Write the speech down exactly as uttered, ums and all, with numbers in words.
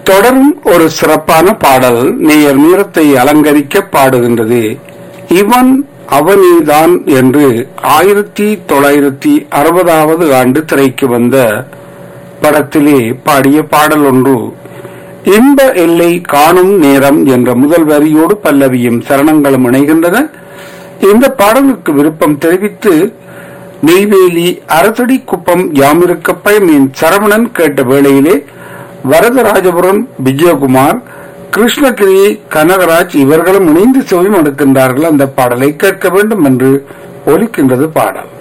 தொடரும் ஒரு சிறப்பான பாடல் நேயர் நீரத்தை அலங்கரிக்க பாடுகின்றது. இவன் அவனேதான் என்று ஆயிரத்தி தொள்ளாயிரத்தி அறுபதாவது ஆண்டு திரைக்கு வந்த படத்திலே பாடிய பாடல் ஒன்று. இன்ப எல்லை காணும் நேரம் என்ற முதல் வரியோடு பல்லவியும் சரணங்களும் இணைகின்றன. இந்த பாடலுக்கு விருப்பம் தெரிவித்து நெய்வேலி அரசடி குப்பம் யாமிருக்கப்பயம் சரவணன் கேட்ட வேளையிலே வரதராஜபுரம் விஜயகுமார், கிருஷ்ணகிரி கனகராஜ் இவர்களும் இணைந்து செவி மடுக்கின்றார்கள். அந்த பாடலை கேட்க வேண்டும் என்று ஒலிக்கின்றது பாடல்.